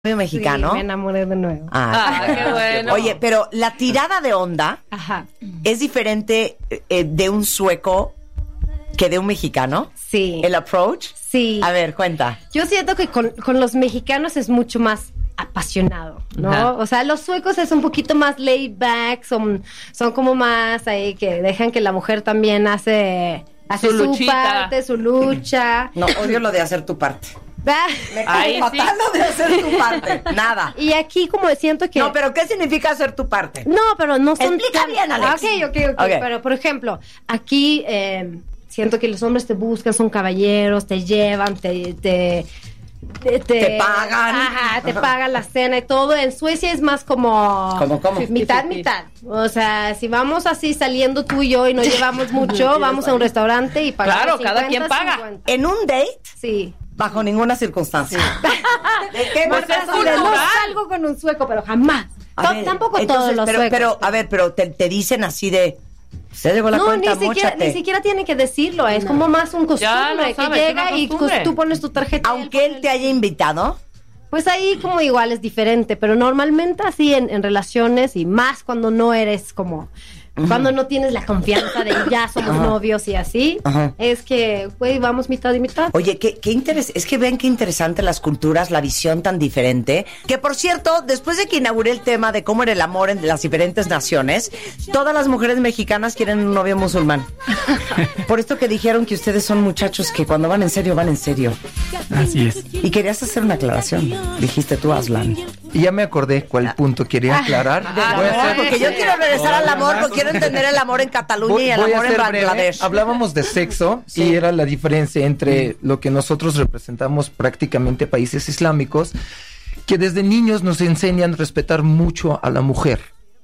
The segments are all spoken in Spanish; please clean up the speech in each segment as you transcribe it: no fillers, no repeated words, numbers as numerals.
mexicano. Sí, me enamoré de nuevo. Qué bueno. Oye, pero la tirada de onda es diferente de un sueco que de un mexicano. Sí. El approach. Sí. A ver, cuenta. Yo siento que con los mexicanos es mucho más apasionado, ¿no? Ajá. O sea, los suecos es un poquito más laid back, son como más ahí que dejan que la mujer también hace Su su luchita. parte, su lucha. No, odio lo de hacer tu parte. Ah, Me Ahí cae sí. fatal lo de hacer tu parte. Nada. Y aquí como siento que... No, pero ¿qué significa hacer tu parte? No, pero no son... Explica bien, Alex. Ok. Ok. Pero, por ejemplo, aquí siento que los hombres te buscan, son caballeros, te llevan, te pagan. Ajá, te pagan la cena y todo. En Suecia es más como... ¿Cómo? Mitad. O sea, si vamos así saliendo tú y yo y no llevamos mucho, vamos a un restaurante y pagamos Claro, cada 50, quien paga. 50. En un date, Sí. bajo ninguna circunstancia. ¿De qué Pues me es estás No hablando? salgo con un sueco, pero jamás. A ver, Tampoco entonces, todos los pero, suecos. pero te dicen así de... Se llegó la No, cuenta, ni siquiera tiene que decirlo, es como más un Ya lo costumbre, que sabes, es llega una y costumbre. tú pones tu tarjeta. y Aunque él pone te haya invitado... Pues ahí como igual es diferente, pero normalmente así en relaciones y más cuando no eres como... Cuando no tienes la confianza de ya somos novios y así, Ajá. es que, güey, vamos mitad y mitad. Oye, qué es que ven qué interesante las culturas, la visión tan diferente. Que por cierto, después de que inauguré el tema de cómo era el amor en las diferentes naciones, todas las mujeres mexicanas quieren un novio musulmán. Por esto que dijeron que ustedes son muchachos que cuando van en serio, van en serio. Así es. Y querías hacer una aclaración, dijiste tú, Aslan. Y ya me acordé cuál punto quería aclarar. Voy a ser- Porque yo quiero regresar al amor, porque quiero entender el amor en Cataluña y el voy a amor en ser breve. Bangladesh. Hablábamos de sexo y era la diferencia entre lo que nosotros representamos prácticamente países islámicos, que desde niños nos enseñan a respetar mucho a la mujer.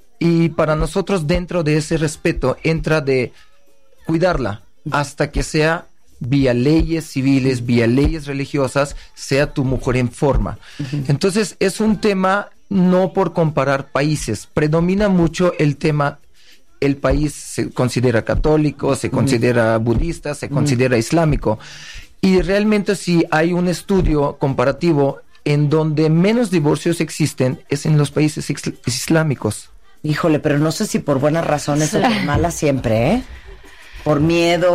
Y para nosotros dentro de ese respeto entra de cuidarla hasta que sea vía leyes civiles, vía leyes religiosas, sea tu mujer en forma. Entonces es un tema no por comparar países, predomina mucho el tema. El país se considera católico, se considera budista, se considera islámico. Y realmente si hay un estudio comparativo en donde menos divorcios existen es en los países islámicos. Híjole, pero no sé si por buenas razones o por malas siempre, ¿eh? Por miedo,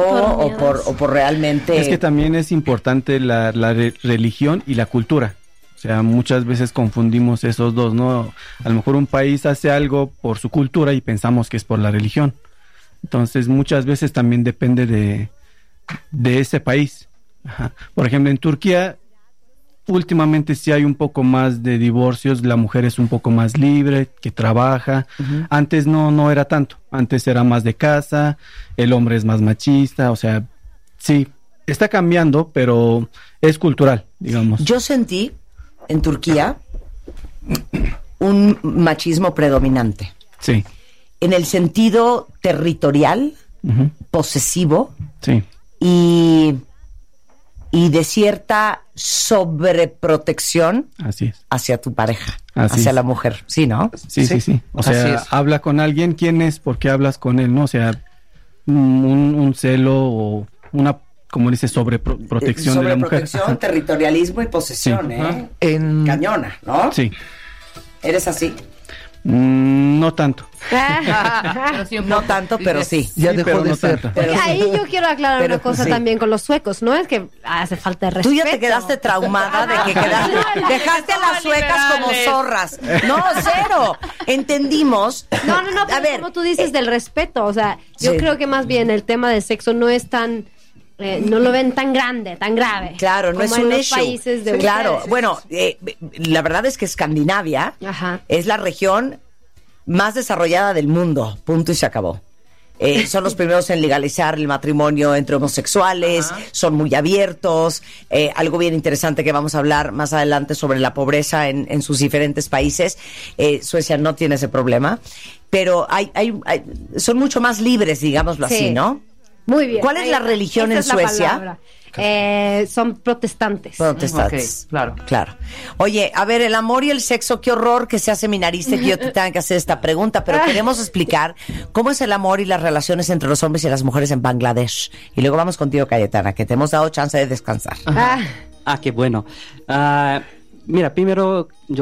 o por realmente... Es que también es importante la religión y la cultura. O sea, muchas veces confundimos esos dos, ¿no? A lo mejor un país hace algo por su cultura y pensamos que es por la religión. Entonces, muchas veces también depende de ese país. Ajá. Por ejemplo, en Turquía, últimamente sí hay un poco más de divorcios. La mujer es un poco más libre, que trabaja. Antes no era tanto. Antes era más de casa, el hombre es más machista. O sea, sí, está cambiando, pero es cultural, digamos. Yo sentí en Turquía un machismo predominante. Sí. En el sentido territorial, Ujú. posesivo Sí. y de cierta sobreprotección Así es. hacia tu pareja, Así hacia es. la mujer. ¿Sí, no? Sí. O Así sea, es. habla con alguien, ¿quién es? ¿Por qué hablas con él? ¿No? O sea, un celo o una, como dice, sobreprotección de la mujer. Sobreprotección, territorialismo y posesión, Sí. ¿eh? En, Cañona, ¿no? Sí. ¿Eres así? No tanto. Pero sí un No poco. tanto, pero sí. ya Sí, dejó pero de no ser. tanto. Pero Porque sí. ahí yo quiero aclarar Pero una cosa sí. también con los suecos, no es que hace falta de respeto. Tú ya te quedaste traumada de que dejaste a las suecas como liberales. zorras. No, cero. Entendimos. No, pero A ver, como tú dices del respeto, o sea, yo sí. creo que más bien el tema del sexo no es tan, no lo ven tan grande, tan grave. claro, no como es en un los issue. países de Claro, ustedes. bueno, la verdad es que Escandinavia Ajá. es la región más desarrollada del mundo, punto y se acabó. Son los primeros en legalizar el matrimonio entre homosexuales, son muy abiertos. Algo bien interesante que vamos a hablar más adelante sobre la pobreza en sus diferentes países. Suecia no tiene ese problema, pero son mucho más libres, digámoslo Sí. así, ¿no? Muy bien. ¿Cuál es la religión Esa en es la Suecia? palabra. Son protestantes. Protestantes. Ok, claro. Claro. Oye, a ver, el amor y el sexo, qué horror que sea seminarista y que yo te tenga que hacer esta pregunta, pero queremos explicar cómo es el amor y las relaciones entre los hombres y las mujeres en Bangladesh. Y luego vamos contigo, Cayetana, que te hemos dado chance de descansar. Ah, Qué bueno. Mira, primero yo